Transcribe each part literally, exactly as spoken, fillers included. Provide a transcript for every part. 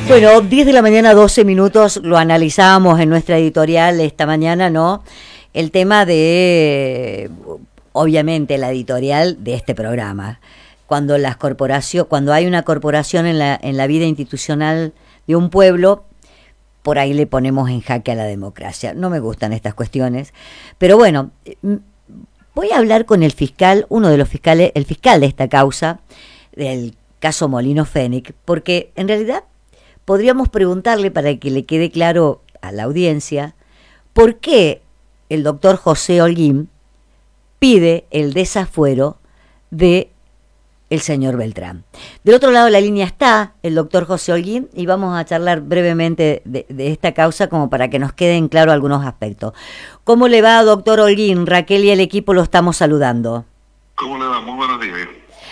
Bueno, diez de la mañana, doce minutos, lo analizábamos en nuestra editorial esta mañana, ¿no? El tema de, obviamente, la editorial de este programa. Cuando las corporaciones, cuando hay una corporación en la, en la vida institucional de un pueblo, por ahí le ponemos en jaque a la democracia. No me gustan estas cuestiones, pero bueno, voy a hablar con el fiscal, uno de los fiscales, el fiscal de esta causa, del caso Molino Fénix, porque en realidad podríamos preguntarle, para que le quede claro a la audiencia, ¿por qué el doctor José Holguín pide el desafuero de el señor Beltrán? Del otro lado de la línea está el doctor José Holguín y vamos a charlar brevemente de, de esta causa como para que nos queden claros algunos aspectos. ¿Cómo le va, doctor Holguín? Raquel y el equipo lo estamos saludando. ¿Cómo le va? Muy buenos días.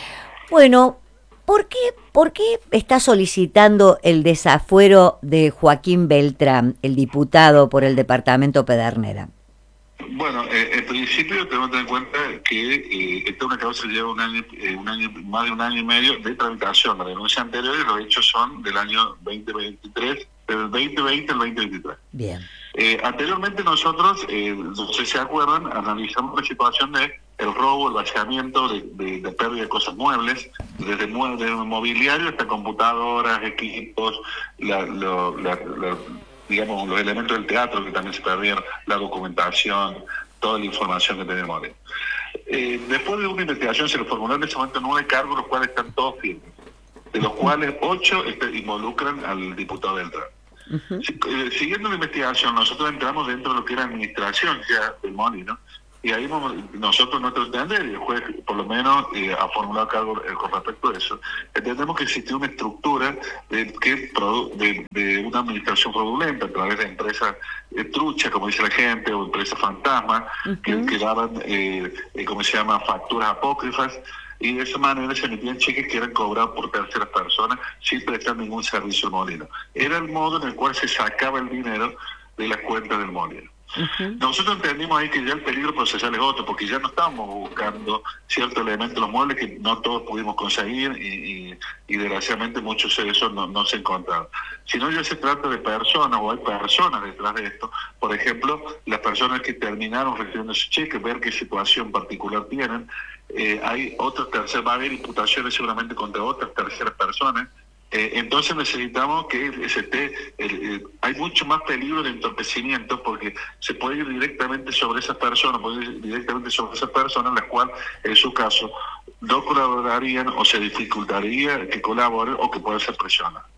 Bueno, ¿por qué, ¿por qué está solicitando el desafuero de Joaquín Beltrán, el diputado por el departamento Pedernera? Bueno, eh, en principio tenemos que tener en cuenta que eh, esta es una causa que lleva un año, eh, un año, más de un año y medio de tramitación. La denuncia anterior y los hechos son del año veinte veintitrés, del veinte veinte al veinte veintitrés. Bien. Eh, anteriormente nosotros, eh, no sé si se acuerdan, analizamos la situación de el robo, el vaciamiento de, de, de pérdida de cosas muebles, desde muebles, mobiliario hasta computadoras, equipos, la, lo, la, la, digamos, los elementos del teatro que también se perdieron, la documentación, toda la información que tenemos ahí. Eh, después de una investigación se le formularon en ese momento nueve cargos, los cuales están todos firmes, de los cuales ocho este, involucran al diputado Beltrán. Uh-huh. Si, eh, siguiendo la investigación, nosotros entramos dentro de lo que era administración ya del Molino, y ahí nosotros, nuestro entender, y el juez por lo menos eh, ha formulado cargo eh, con respecto a eso, entendemos que existe una estructura de, que, de, de una administración fraudulenta a través de empresas eh, truchas, como dice la gente, o empresas fantasmas, uh-huh. que, que daban, eh, eh, como se llama, facturas apócrifas, y de esa manera se emitían cheques que eran cobrados por terceras personas sin prestar ningún servicio al Molino. Era el modo en el cual se sacaba el dinero de las cuentas del Molino. Uh-huh. Nosotros entendimos ahí que ya el peligro procesal es otro, porque ya no estábamos buscando ciertos elementos de los muebles que no todos pudimos conseguir y, y, y desgraciadamente muchos de esos no, no se encontraron. Sino ya se trata de personas, o hay personas detrás de esto. Por ejemplo, las personas que terminaron recibiendo ese cheque, ver qué situación particular tienen. Eh, hay otras terceras, va a haber imputaciones seguramente contra otras terceras personas. Eh, entonces necesitamos que se esté, eh, eh, hay mucho más peligro de entorpecimiento porque se puede ir directamente sobre esas personas, puede ir directamente sobre esas personas, las cuales en su caso no colaborarían o se dificultaría que colaboren o que puedan ser presionados.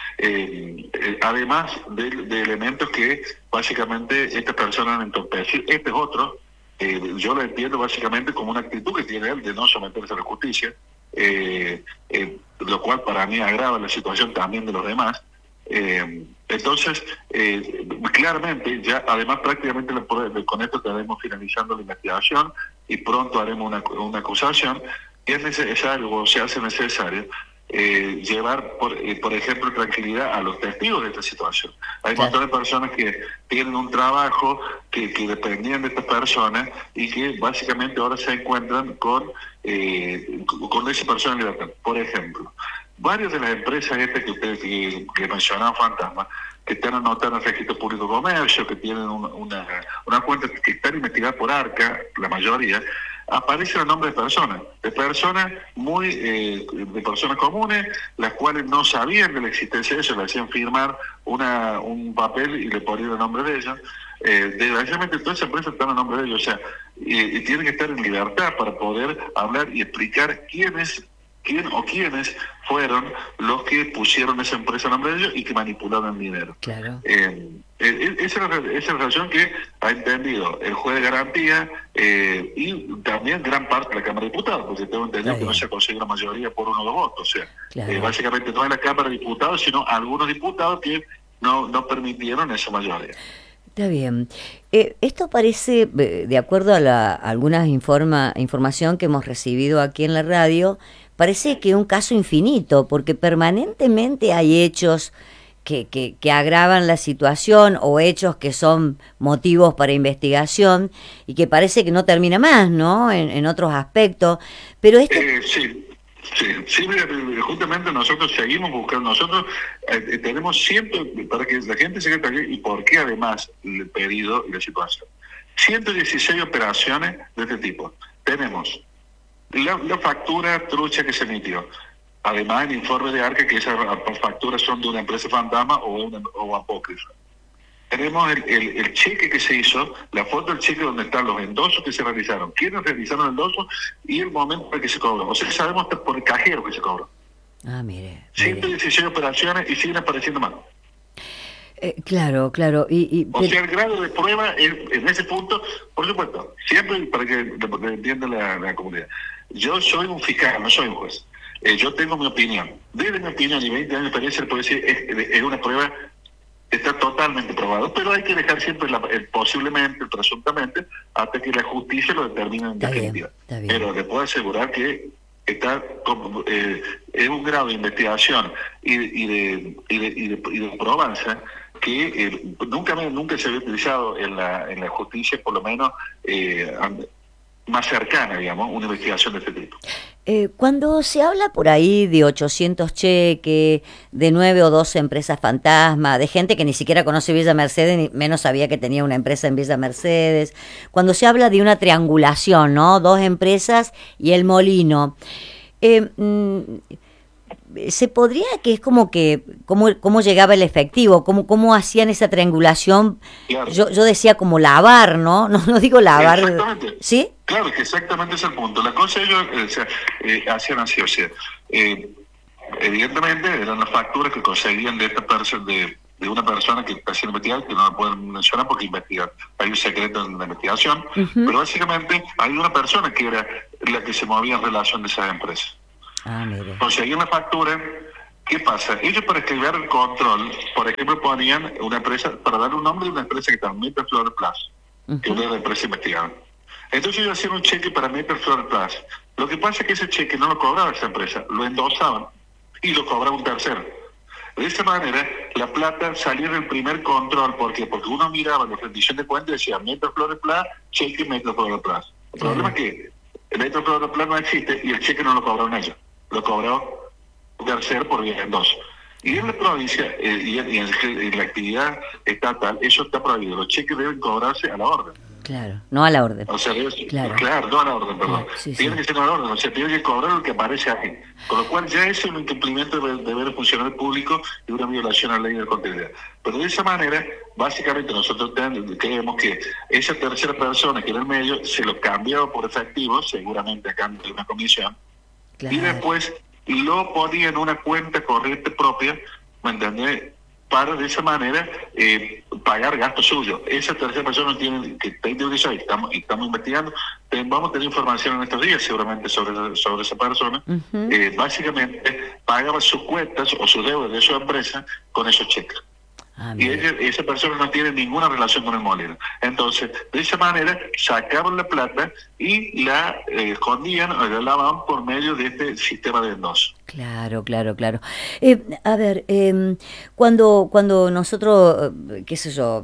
Eh, eh, además de, de elementos que básicamente estas personas han entorpecido. Este es otro, eh, yo lo entiendo básicamente como una actitud que tiene él de no someterse a la justicia. Eh, eh, lo cual para mí agrava la situación también de los demás. Eh, entonces, eh, claramente, ya además prácticamente con esto estaremos finalizando la investigación y pronto haremos una, una acusación. Es necesario, o se hace necesario, eh, llevar, por, eh, por ejemplo, tranquilidad a los testigos de esta situación. Hay un montón de personas que tienen un trabajo que, que dependían de estas personas y que básicamente ahora se encuentran con, eh, con esa persona en libertad. Por ejemplo, varias de las empresas estas que ustedes que, que mencionaban, fantasmas, que están anotadas en el Registro Público de Comercio, que tienen una, una, una cuenta que están investigadas por ARCA, la mayoría, aparecen el nombre de personas, de personas muy, eh, de personas comunes, las cuales no sabían de la existencia de eso, le hacían firmar una, un papel y le ponían el nombre de ellos. Eh, desgraciadamente todas esas empresas están a nombre de ellos, o sea, y, y tienen que estar en libertad para poder hablar y explicar quiénes, quién o quiénes fueron los que pusieron esa empresa a nombre de ellos y que manipularon el dinero. Claro. Eh, eh, esa, esa es la relación que ha entendido el juez de garantía eh, y también gran parte de la Cámara de Diputados, porque tengo entendido que no se consigue la mayoría por uno o dos votos. O sea, claro. eh, básicamente no es la Cámara de Diputados, sino algunos diputados que no, no permitieron esa mayoría. Está bien. Eh, esto parece, de acuerdo a, la, a algunas informa, información que hemos recibido aquí en la radio, parece que es un caso infinito, porque permanentemente hay hechos que, que, que agravan la situación o hechos que son motivos para investigación y que parece que no termina más, ¿no? En, en otros aspectos. Pero este... Eh, sí. Sí, sí, mira, justamente nosotros seguimos buscando, nosotros eh, tenemos siempre, para que la gente se quede tranquila, y por qué además el pedido y la situación. ciento dieciséis operaciones de este tipo. Tenemos la, la factura trucha que se emitió. Además, el informe de ARCA que esas facturas son de una empresa fantasma o, una, o apócrifa. Tenemos el, el, el cheque que se hizo, la foto del cheque donde están los endosos que se realizaron, quiénes realizaron el endoso y el momento en que se cobró. O sea, sabemos hasta por el cajero que se cobró. Ah, mire. mire. ciento dieciséis operaciones y siguen apareciendo más. Eh, claro, claro. Y, y, o pero... sea, el grado de prueba es, en ese punto, por supuesto, siempre para que, para que entienda la, la comunidad. Yo soy un fiscal, no soy un juez. Eh, yo tengo mi opinión. Desde mi opinión y veinte años de experiencia, puedo decir, es, es una prueba, está totalmente probado, pero hay que dejar siempre la, el posiblemente, el presuntamente, hasta que la justicia lo determine en definitiva. Pero le puedo asegurar que está como, eh, es un grado de investigación y, y, de, y, de, y, de, y de probanza que eh, nunca nunca se había utilizado en la en la justicia, por lo menos eh, más cercana, digamos, una investigación de este tipo. Eh, cuando se habla por ahí de ochocientos cheques, de nueve o doce empresas fantasma, de gente que ni siquiera conoce Villa Mercedes, ni menos sabía que tenía una empresa en Villa Mercedes, cuando se habla de una triangulación, ¿no? Dos empresas y el molino, eh, mm, se podría, que es como que, cómo, cómo llegaba el efectivo, cómo, cómo hacían esa triangulación, claro. yo, yo decía como lavar, ¿no? No, no digo lavar. Exactamente. ¿Sí? Claro, que exactamente es el punto. La cosa ellos eh, o sea, eh, hacían así, o sea, eh, evidentemente eran las facturas que conseguían de esta persona, de, de una persona que está siendo investigada, que no la pueden mencionar porque investigan, hay un secreto en la investigación, uh-huh. Pero básicamente hay una persona que era la que se movía en relación de esas empresas. Ah, mire. Conseguían la factura. ¿Qué pasa? Ellos para escribir el control, por ejemplo, ponían una empresa, para dar un nombre de una empresa que está en Meter Flores Plus, uh-huh. Que era la empresa investigada. Entonces ellos hacían un cheque para Meter Flores Plus. Lo que pasa es que ese cheque no lo cobraba esa empresa, lo endosaban y lo cobraba un tercero. De esa manera, la plata salía del primer control. ¿Por qué? Porque uno miraba la rendición de cuentas y decía Meter Flores Plus, cheque Meter Flores Plus. El uh-huh. problema es que el Meter Flores Plus no existe y el cheque no lo cobraron ellos. Lo cobró un tercero por vía endoso. Y en la provincia eh, y, en, y en, en la actividad estatal, eso está prohibido. Los cheques deben cobrarse a la orden. Claro, no a la orden. O sea, debe, claro. claro, no a la orden, perdón. Sí, sí. Tiene que ser a la orden, o sea, tiene que cobrar lo que aparece ahí. Con lo cual ya es un incumplimiento de deber funcionario público y una violación a la ley de contabilidad. Pero de esa manera, básicamente nosotros creemos que esa tercera persona que era el medio se lo cambió por efectivo, seguramente a cambio de una comisión, claro. Y después lo ponía en una cuenta corriente propia, ¿me entendés? Para de esa manera eh, pagar gastos suyos. Esa tercera persona tiene que está interesada y estamos, y estamos investigando. Vamos a tener información en estos días seguramente sobre, sobre esa persona. Uh-huh. Eh, básicamente pagaba sus cuentas o sus deudas de su empresa con esos cheques. Ah, y ella, esa persona no tiene ninguna relación con el molino. Entonces, de esa manera, sacaban la plata y la eh, escondían o la lavaban por medio de este sistema de endoso. Claro, claro, claro. Eh, a ver, eh, cuando, cuando nosotros, qué sé yo,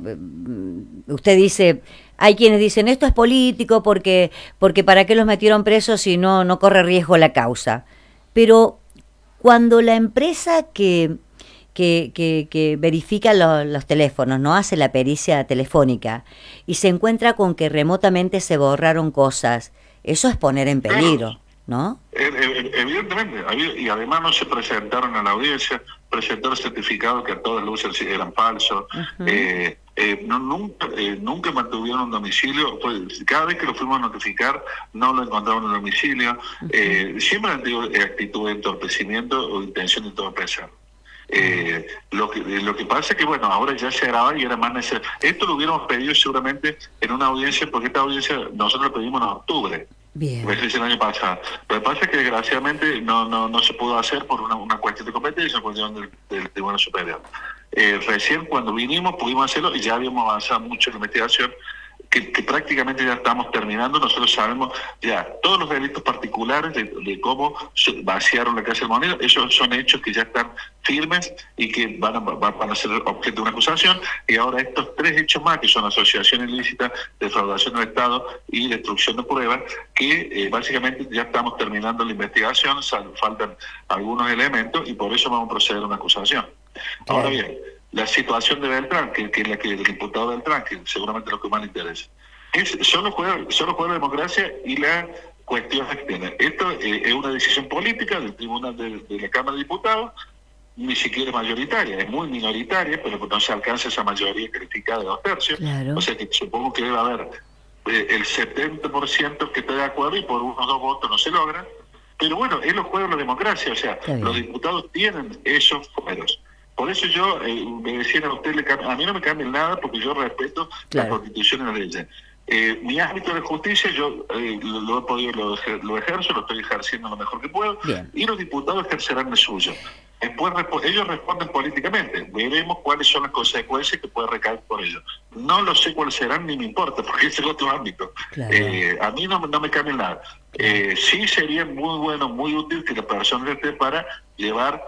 usted dice, hay quienes dicen, esto es político porque, porque ¿para qué los metieron presos si no, no corre riesgo la causa? Pero cuando la empresa que... Que, que, que verifica lo, los teléfonos, no hace la pericia telefónica y se encuentra con que remotamente se borraron cosas, eso es poner en peligro, ¿no? Evidentemente, y además no se presentaron a la audiencia, presentaron certificados que a todas luces eran falsos, uh-huh. eh, eh, no, nunca, eh, nunca mantuvieron un domicilio, pues, cada vez que lo fuimos a notificar no lo encontraron en el domicilio, uh-huh. eh, siempre han tenido actitud de entorpecimiento o intención de entorpecer. Eh, lo que lo que pasa es que bueno, ahora ya se graba y era más necesario. Esto lo hubiéramos pedido seguramente en una audiencia, porque esta audiencia nosotros lo pedimos en octubre. Bien. El año pasado. Lo que pasa es que desgraciadamente no no no se pudo hacer por una, una cuestión de competencia, una cuestión del, del Tribunal Superior. Eh, recién cuando vinimos pudimos hacerlo y ya habíamos avanzado mucho en la investigación. que, que prácticamente ya estamos terminando. Nosotros sabemos ya todos los delitos particulares de, de cómo vaciaron la Casa del Moneda. Esos son hechos que ya están firmes y que van a, van a ser objeto de una acusación. Y ahora estos tres hechos más, que son asociación ilícita, defraudación del Estado y destrucción de pruebas, que eh, básicamente ya estamos terminando la investigación, sal, faltan algunos elementos y por eso vamos a proceder a una acusación. Ahora bien, la situación de Beltrán, que, que es la que el diputado Beltrán, que seguramente es lo que más le interesa, es solo juega, solo juega la democracia y la cuestión externa. Esto eh, es una decisión política del Tribunal de, de la Cámara de Diputados, ni siquiera mayoritaria, es muy minoritaria, pero no se alcanza esa mayoría calificada de dos tercios. Claro. O sea que supongo que debe haber eh, el setenta por ciento que está de acuerdo y por unos dos votos no se logra. Pero bueno, es los juegos de la democracia, o sea, los diputados tienen esos fueros. Por eso yo, eh, me decían a usted, le a mí no me cambien nada porque yo respeto claro. la Constitución y la ley. Eh, mi ámbito de justicia, yo eh, lo, lo he podido, lo, lo ejerzo, lo estoy ejerciendo lo mejor que puedo, Bien. y los diputados ejercerán el suyo. Después ellos responden políticamente, veremos cuáles son las consecuencias que puede recaer por ellos. No lo sé cuáles serán ni me importa, porque ese es otro ámbito. Claro. Eh, a mí no, no me cambia nada. Eh, sí sería muy bueno, muy útil que la persona esté para llevar,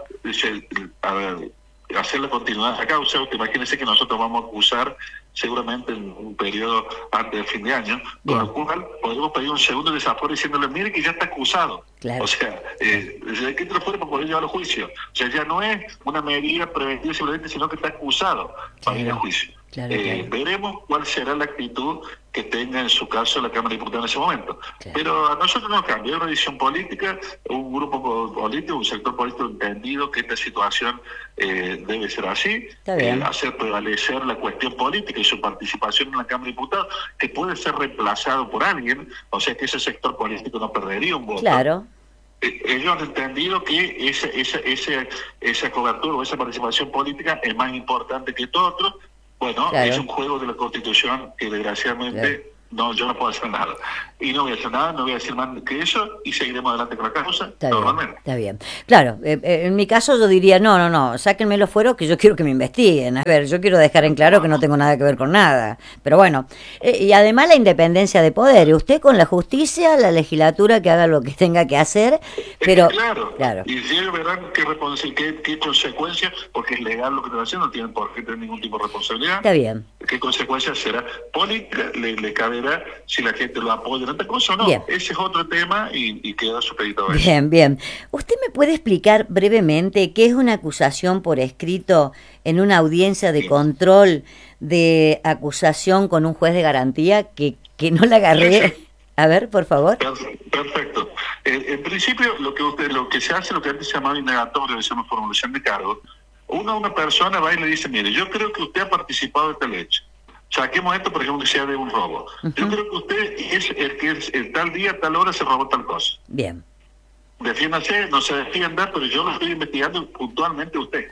a ver, hacer la continuidad de la causa. Imagínense que nosotros vamos a acusar seguramente en un periodo antes del fin de año, con lo cual podemos pedir un segundo desafuero diciéndole, mire que ya está acusado. Claro. O sea, eh, ¿de qué te lo fuera para poder llevarlo a juicio? O sea, ya no es una medida preventiva simplemente, sino que está acusado claro. para ir a juicio. Claro, eh, claro. Veremos cuál será la actitud que tenga en su caso la Cámara de Diputados en ese momento. Claro. Pero a nosotros nos cambia, es una decisión política, un grupo político, un sector político entendido que esta situación eh, debe ser así, eh, hacer prevalecer la cuestión política y su participación en la Cámara de Diputados, que puede ser reemplazado por alguien, o sea que ese sector político no perdería un voto. Claro. Ellos han entendido que esa, esa, esa, esa cobertura o esa participación política es más importante que todo otro. Bueno, claro. es un juego de la Constitución que desgraciadamente claro. no, yo no puedo hacer nada. Y no voy a hacer nada, no voy a decir más que eso y seguiremos adelante con la causa está normalmente. Bien, está bien. Claro, eh, en mi caso yo diría, no, no, no, sáquenme los fueros que yo quiero que me investiguen. A ver, yo quiero dejar en claro que no tengo nada que ver con nada. Pero bueno, eh, y además la independencia de poder. Usted con la justicia, la legislatura que haga lo que tenga que hacer, pero... Claro, claro. Y si ellos verán qué, qué, qué consecuencias, porque es legal lo que están haciendo, no tienen por qué tener ningún tipo de responsabilidad. Está bien. ¿Qué consecuencias será política? Le, le caberá si la gente lo apoya en esta cosa o no. Bien. Ese es otro tema y, y queda supeditado a eso. Bien, bien. ¿Usted me puede explicar brevemente qué es una acusación por escrito en una audiencia de sí. control de acusación con un juez de garantía que, que no la agarré? Sí, sí. A ver, por favor. Perfecto. Eh, en principio, lo que usted, lo que se hace, lo que antes se llamaba indagatorio, se llama formulación de cargos. Una, una persona va y le dice, mire, yo creo que usted ha participado de tal hecho. Saquemos esto, por ejemplo, que sea de un robo. Uh-huh. Yo creo que usted es el que es, el tal día, tal hora se robó tal cosa. Bien. Defiéndase, no se defienda, pero yo lo estoy investigando puntualmente usted.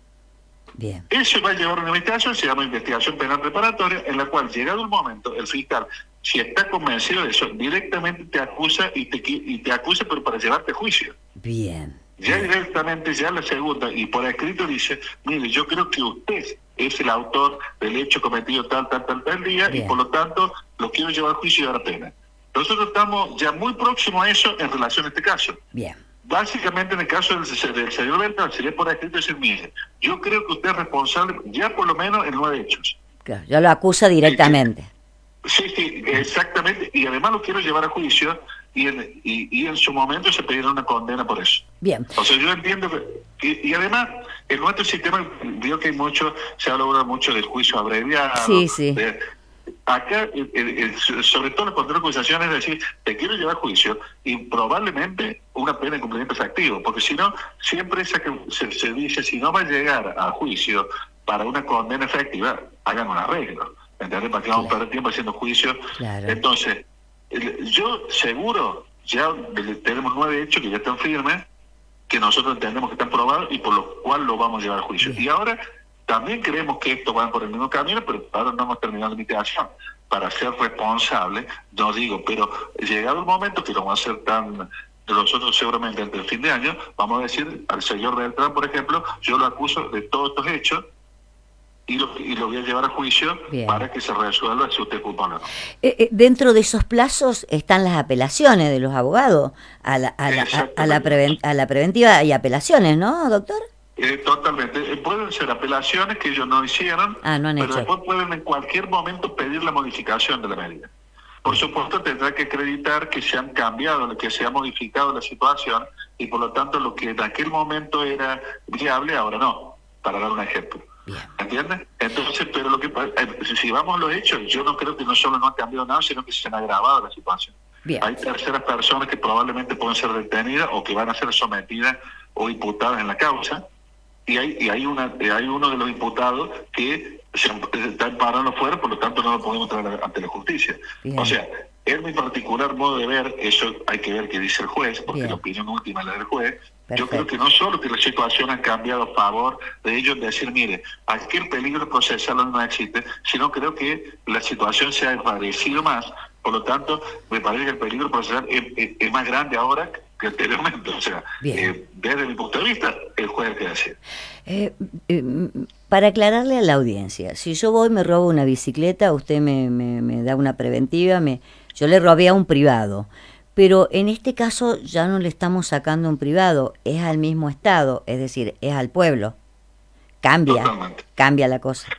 Bien. Eso va a llevar a una investigación, se llama investigación penal preparatoria, en la cual, llegado el momento, el fiscal, si está convencido de eso, directamente te acusa y te, y te acusa, pero para llevarte a juicio. Bien. Ya directamente, ya la segunda, y por escrito dice, mire, yo creo que usted es el autor del hecho cometido tal, tal, tal, tal día, Bien. y por lo tanto lo quiero llevar a juicio y dar pena. Nosotros estamos ya muy próximos a eso en relación a este caso. Bien. Básicamente en el caso del, del señor Beltrán sería por escrito decir, mire, yo creo que usted es responsable ya por lo menos en nueve hechos. Claro, ya lo acusa directamente. Sí, sí, exactamente, y además lo quiero llevar a juicio y en, y, y en su momento se pedirá una condena por eso. Bien. O sea, yo entiendo que, y, y además en nuestro sistema veo que hay mucho, se habla ahora mucho del juicio abreviado. Sí, sí. De, acá, el, el, el, sobre todo la condena de acusación es decir, te quiero llevar a juicio y probablemente una pena de cumplimiento efectivo, porque si no, siempre esa que se, se dice, si no va a llegar a juicio para una condena efectiva, hagan un arreglo. ¿Entendés? ¿Para que vamos a perder tiempo haciendo juicios? Claro. Entonces, yo seguro, ya tenemos nueve hechos que ya están firmes, que nosotros entendemos que están probados y por lo cual lo vamos a llevar a juicio. Bien. Y ahora también creemos que esto va por el mismo camino, pero ahora no hemos terminado la investigación. Para ser responsable, no digo, pero llegado el momento que lo vamos a hacer tan... Nosotros seguramente antes del fin de año, vamos a decir al señor Beltrán, por ejemplo, yo lo acuso de todos estos hechos, y lo, y lo voy a llevar a juicio Bien. para que se resuelva si usted es culpable o no. Eh, eh, dentro de esos plazos están las apelaciones de los abogados a la, a la, a, a la, preven, a la preventiva y apelaciones, ¿no, doctor? Eh, totalmente. Eh, pueden ser apelaciones que ellos no hicieron, ah, no han pero hecho. después pueden en cualquier momento pedir la modificación de la medida. Por supuesto, tendrá que acreditar que se han cambiado, que se ha modificado la situación y por lo tanto lo que en aquel momento era viable, ahora no, para dar un ejemplo. ¿Entiendes? Entonces, pero lo que si vamos a los hechos, yo no creo que no solo no ha cambiado nada, sino que se han agravado la situación. Bien. Hay terceras personas que probablemente pueden ser detenidas o que van a ser sometidas o imputadas en la causa, y hay y hay una hay uno de los imputados que se está parando fuera, por lo tanto no lo podemos traer ante la justicia. Bien. O sea, en mi particular modo de ver, eso hay que ver qué dice el juez, porque Bien. la opinión última es la del juez. Perfecto. Yo creo que no solo que la situación ha cambiado a favor de ellos, de decir, mire, aquí el peligro procesal no existe, sino creo que la situación se ha enrarecido más, por lo tanto, me parece que el peligro procesal es, es, es más grande ahora que anteriormente. O sea, eh, desde mi punto de vista, el juez que decir. Eh, eh, para aclararle a la audiencia, si yo voy me robo una bicicleta, usted me, me, me da una preventiva, me, yo le robé a un privado. Pero en este caso ya no le estamos sacando a un privado, es al mismo Estado, es decir, es al pueblo. Cambia, Totalmente. cambia la cosa.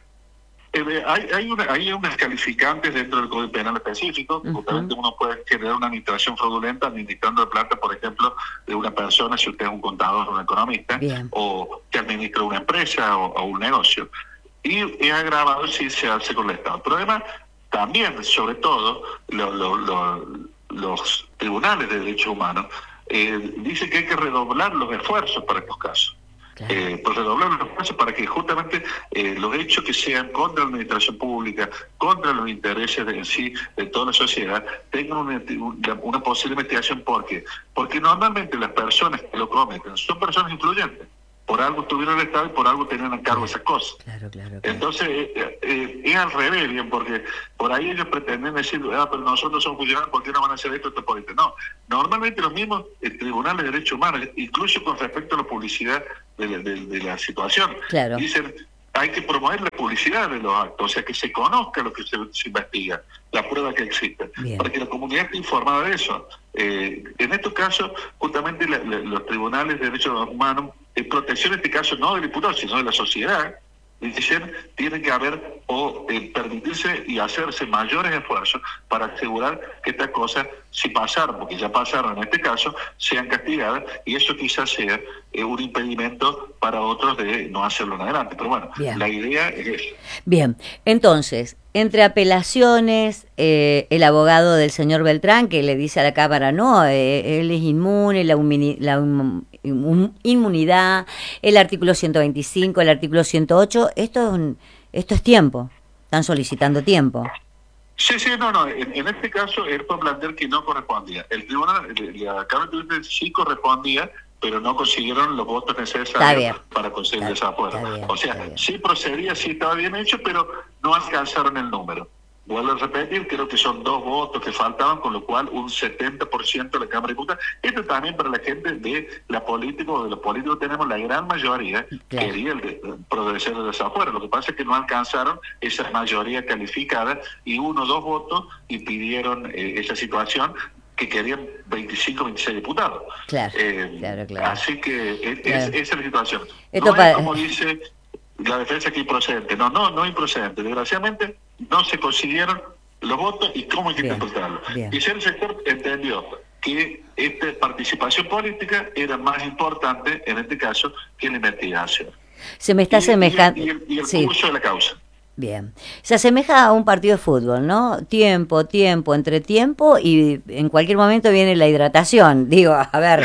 Eh, hay, hay, una, hay unas calificantes dentro del Código Penal específico, uh-huh. Justamente uno puede generar una administración fraudulenta administrando la plata, por ejemplo, de una persona, si usted es un contador o un economista, Bien. o que administra una empresa o, o un negocio. Y es agravado si se hace con el Estado. Pero además, también, sobre todo, lo, lo, lo, los tribunales de derechos humanos eh, dicen que hay que redoblar los esfuerzos para estos casos. Claro. Eh, por redoblar los esfuerzos para que justamente eh, los hechos que sean contra la administración pública, contra los intereses de, en sí de toda la sociedad, tengan una, una, una posible investigación. ¿Por qué? Porque normalmente las personas que lo cometen son personas influyentes. Por algo tuvieron el Estado y por algo tenían a cargo esas cosas. Claro, claro, claro. Entonces, eh, eh, es al revés, bien, porque por ahí ellos pretenden decir, ah, pero nosotros somos funcionarios, ¿por qué no van a hacer esto? esto por esto? No, normalmente los mismos eh, tribunales de derechos humanos, incluso con respecto a la publicidad de, de, de, de la situación, claro. dicen, hay que promover la publicidad de los actos, o sea, que se conozca lo que se, se investiga, la prueba que existe, Bien. para que la comunidad esté informada de eso. Eh, en estos casos, justamente la, la, los tribunales de derechos humanos, en protección en este caso no del diputado, sino de la sociedad, dicen, tienen que haber o eh, permitirse y hacerse mayores esfuerzos para asegurar que estas cosas, si pasaron, porque ya pasaron en este caso, sean castigadas, y eso quizás sea eh, un impedimento para otros de no hacerlo en adelante. Pero bueno, Bien. la idea es eso. Bien, entonces, entre apelaciones, eh, el abogado del señor Beltrán, que le dice a la Cámara, no, eh, él es inmune, la, humini, la um, um, inmunidad, el artículo ciento veinticinco, el artículo ciento ocho, esto es, un, esto es tiempo, están solicitando tiempo. Sí, sí, no, no, en, en este caso él puede plantear que no correspondía. El tribunal, la Cámara sí correspondía, pero no consiguieron los votos necesarios para conseguir el desafuero. O sea, sí procedía, sí estaba bien hecho, pero no alcanzaron el número. Vuelvo a repetir, creo que son dos votos que faltaban, con lo cual un setenta por ciento de la Cámara de Diputados. Esto también para la gente de la política, o de los políticos tenemos la gran mayoría, claro. quería el de, progresar el desafuero. Lo que pasa es que no alcanzaron esa mayoría calificada, y uno o dos votos impidieron eh, esa situación, que querían veinticinco, veintiséis diputados. Claro, eh, claro, claro. Así que es, claro. es, esa es la situación. Esto no para... es como dice la defensa que es improcedente. No, no, no es improcedente. Desgraciadamente no se consiguieron los votos y cómo hay que interpretarlo. Y si el sector entendió que esta participación política era más importante en este caso que la investigación. Se me está asemejando. Y, y, y el, y el sí. curso de la causa. Bien, se asemeja a un partido de fútbol, ¿no? Tiempo, tiempo, entre tiempo, y en cualquier momento viene la hidratación. Digo, a ver,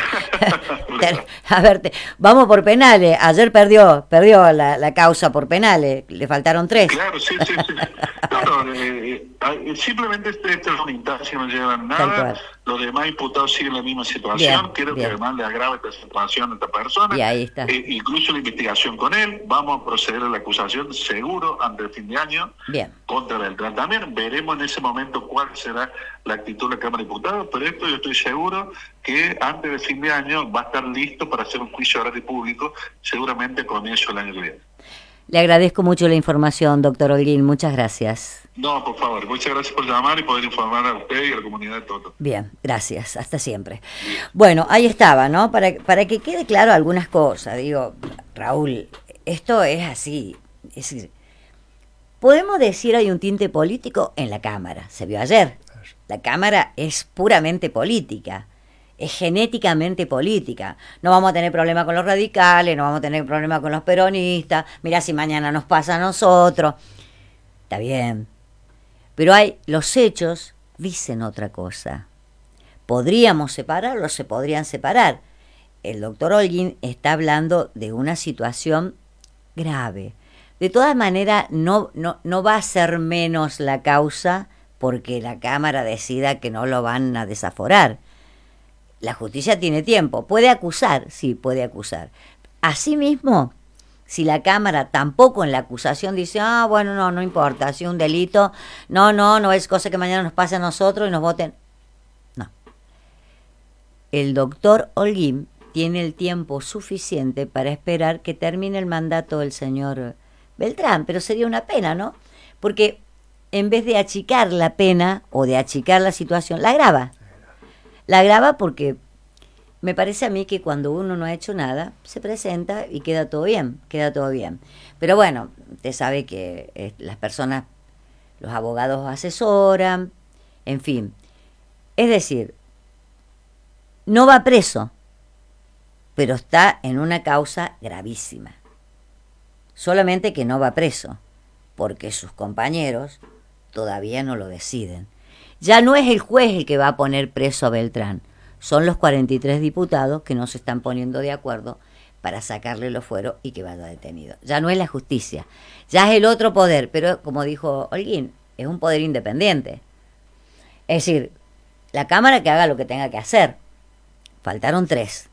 a ver, te, vamos por penales. Ayer perdió, perdió la, la causa por penales, le faltaron tres. Claro, sí, sí, sí. No, no, eh, eh, simplemente este, este es una instancia, no llevan nada. Los demás imputados siguen la misma situación. Bien, Creo bien. que además le agrava esta situación a esta persona. Y ahí está. Eh, incluso la investigación con él. Vamos a proceder a la acusación seguro antes del fin de año. Bien. Contra Beltrán también. Veremos en ese momento cuál será la actitud de la Cámara de Diputados. Pero esto yo estoy seguro que antes del fin de año va a estar listo para hacer un juicio oral y público, seguramente con eso el año que viene. Le agradezco mucho la información, doctor Holguín. Muchas gracias. No, por favor. Muchas gracias por llamar y poder informar a usted y a la comunidad de Toto. Bien, gracias. Hasta siempre. Bien. Bueno, ahí estaba, ¿no? Para, para que quede claro algunas cosas. Digo, Raúl, esto es así. Es decir, podemos decir hay un tinte político en la Cámara. Se vio ayer. La Cámara es puramente política. Es genéticamente política. No vamos a tener problema con los radicales, no vamos a tener problema con los peronistas. Mirá si mañana nos pasa a nosotros. Está bien. Pero hay, los hechos dicen otra cosa. ¿Podríamos separarlos? Se podrían separar. El doctor Holguín está hablando de una situación grave. De todas maneras, no, no, no va a ser menos la causa porque la Cámara decida que no lo van a desaforar. La justicia tiene tiempo, puede acusar, sí, puede acusar. Asimismo, si la Cámara tampoco en la acusación dice, ah, bueno, no, no importa, ha sido un delito, no, no, no es cosa que mañana nos pase a nosotros y nos voten. No. El doctor Holguín tiene el tiempo suficiente para esperar que termine el mandato del señor Beltrán, pero sería una pena, ¿no? Porque en vez de achicar la pena o de achicar la situación, la agrava. La agrava porque me parece a mí que cuando uno no ha hecho nada, se presenta y queda todo bien, queda todo bien. Pero bueno, usted sabe que eh, las personas, los abogados asesoran, en fin. Es decir, no va preso, pero está en una causa gravísima. Solamente que no va preso, porque sus compañeros todavía no lo deciden. Ya no es el juez el que va a poner preso a Beltrán, son los cuarenta y tres diputados que no se están poniendo de acuerdo para sacarle los fueros y que vaya detenido. Ya no es la justicia, ya es el otro poder, pero como dijo Holguín, es un poder independiente. Es decir, la Cámara que haga lo que tenga que hacer. Faltaron tres.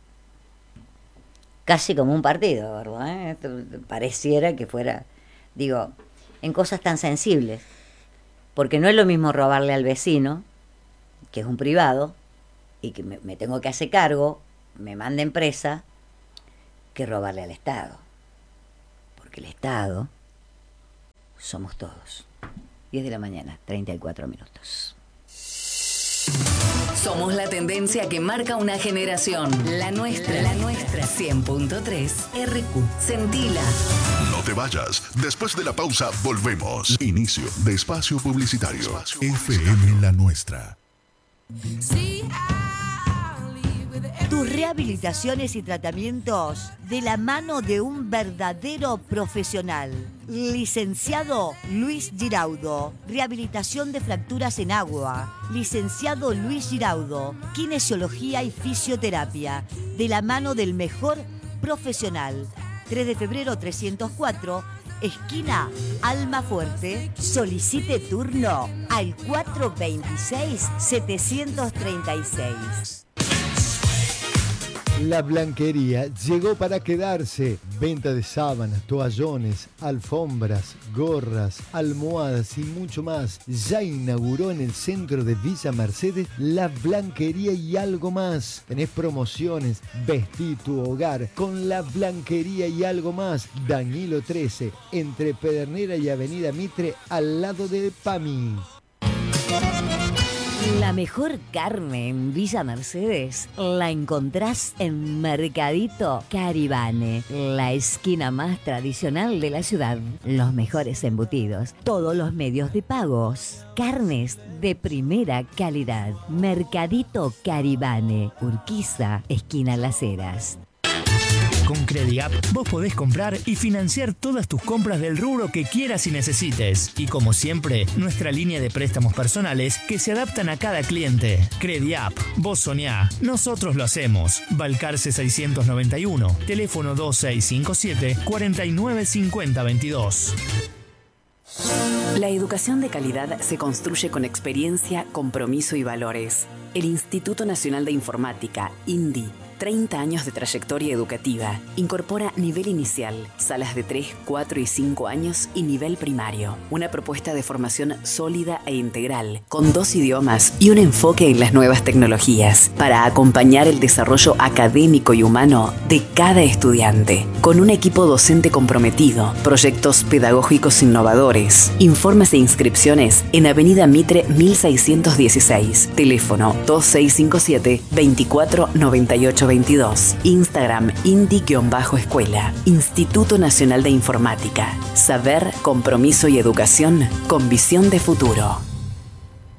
Casi como un partido, ¿verdad? ¿Eh? Pareciera que fuera, digo, en cosas tan sensibles. Porque no es lo mismo robarle al vecino, que es un privado, y que me, me tengo que hacer cargo, me manden presa, que robarle al Estado. Porque el Estado somos todos. diez de la mañana, treinta y cuatro minutos. Somos la tendencia que marca una generación. La nuestra, la nuestra. cien punto tres R Q. Sentila. No te vayas. Después de la pausa, volvemos. Inicio de espacio publicitario. Espacio F M La Nuestra. Tus rehabilitaciones y tratamientos de la mano de un verdadero profesional. Licenciado Luis Giraudo. Rehabilitación de fracturas en agua. Licenciado Luis Giraudo. Kinesiología y fisioterapia. De la mano del mejor profesional. tres de febrero trescientos cuatro, esquina Almafuerte. Solicite turno al cuatro veintiséis, setecientos treinta y seis. La Blanquería llegó para quedarse. Venta de sábanas, toallones, alfombras, gorras, almohadas y mucho más. Ya inauguró en el centro de Villa Mercedes La Blanquería y algo más. Tenés promociones, vestí tu hogar con La Blanquería y algo más. Danilo trece, entre Pedernera y Avenida Mitre, al lado de PAMI. La mejor carne en Villa Mercedes la encontrás en Mercadito Caribane, la esquina más tradicional de la ciudad. Los mejores embutidos, todos los medios de pagos, carnes de primera calidad. Mercadito Caribane, Urquiza, esquina Las Heras. Con CrediApp vos podés comprar y financiar todas tus compras del rubro que quieras y necesites. Y como siempre, nuestra línea de préstamos personales que se adaptan a cada cliente. CrediApp, vos soñá, nosotros lo hacemos. Balcarce seiscientos noventa y uno, teléfono dos seis cinco siete, cuatro nueve cinco cero dos dos. La educación de calidad se construye con experiencia, compromiso y valores. El Instituto Nacional de Informática, INDI, treinta años de trayectoria educativa. Incorpora nivel inicial, salas de tres, cuatro y cinco años y nivel primario. Una propuesta de formación sólida e integral, con dos idiomas y un enfoque en las nuevas tecnologías, para acompañar el desarrollo académico y humano de cada estudiante. Con un equipo docente comprometido, proyectos pedagógicos innovadores. Informes e inscripciones en Avenida Mitre mil seiscientos dieciséis. Teléfono dos seis cinco siete, veinticuatro noventa y ocho veintidós. Instagram indi-escuela. Instituto Nacional de Informática. Saber, compromiso y educación con visión de futuro.